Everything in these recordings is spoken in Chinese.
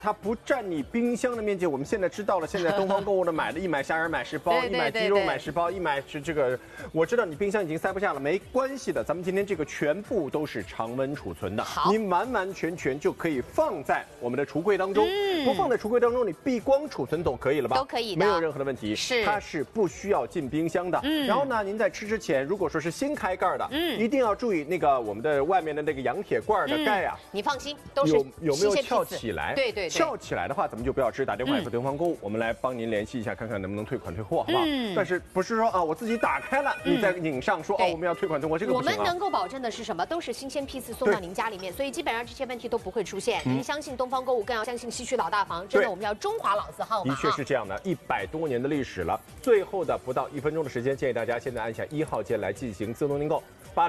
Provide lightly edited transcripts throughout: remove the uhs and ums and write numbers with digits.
它不占你冰箱的面积。我们现在知道了，现在东方购物的买的一买虾仁买10包，一买鸡肉买10包，一买是这个，我知道你冰箱已经塞不下了，没关系的，咱们今天这个全部都是常温储存的，你完完全全就可以放在我们的橱柜当中，不放在橱柜当中，你避光储存都可以了吧？ 都可以的， 没有任何的问题。 是， 它是不需要进冰箱的。然后呢，您在吃之前，如果说是新开盖的，一定要注意那个我们的外面的那个羊铁罐的盖啊， 你放心，都是有没有翘起来？ 对， 翘起来的话，咱们就不要吃，打电话给东方购物，我们来帮您联系一下，看看能不能退款退货，好不好？但是不是说啊，我自己打开了，你再拧上说哦，我们要退款退货，这个不行啊。 我们能够保证的是什么？都是新鲜批次送到您家里面，所以基本上这些问题都不会出现。您相信东方购物，更要相信西区老大房，真的我们要中华老字号嘛。 的确是这样的，100多年的历史了。最后的不到1分钟的时间，建议大家现在按下1号键来进行自动订购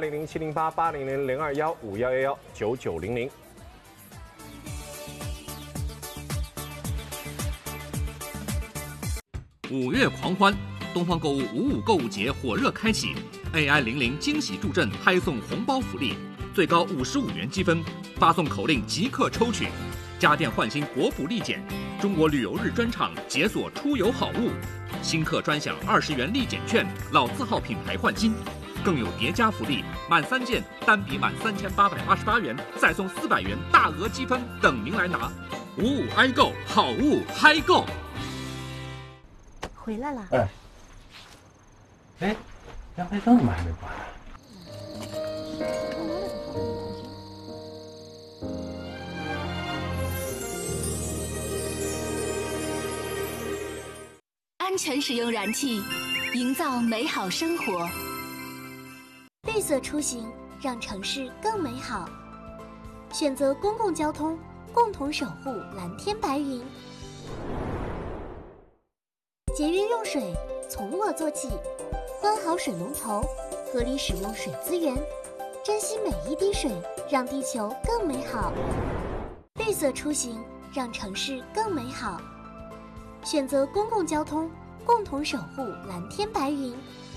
，800-708-800-021-5111-9900。 5月狂欢，东方购物55购物节火热开启 ，AI00惊喜助阵，拍送红包福利，最高55元积分，发送口令即刻抽取。家电换新国补立减，中国旅游日专场解锁出游好物，新客专享20元立减券，老字号品牌换新，更有叠加福利，满3件单笔满3888元，再送400元大额积分等您来拿。55挨购，好物嗨购。 回来了。 阳台灯怎么还没关？ 安全使用燃气，营造美好生活。 绿色出行，让城市更美好。选择公共交通，共同守护蓝天白云。节约用水，从我做起。关好水龙头，合理使用水资源，珍惜每一滴水，让地球更美好。绿色出行，让城市更美好。选择公共交通，共同守护蓝天白云。